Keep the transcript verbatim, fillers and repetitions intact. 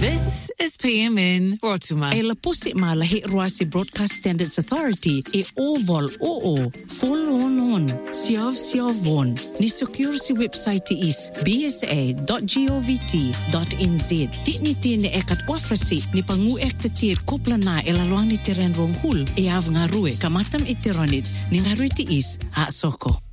This is P M N Rotuma. E la posi ma la he Roasi Broadcast Standards Authority e oval o o full on on siav siav on ni security website is b s a dot govt dot n z. Di ni tiene ekat wafrasi ni pangu ekte tir kopla na e la luang ni teren ronghul e av ngarue kamatam iteronid ni ngarue ti is a soko.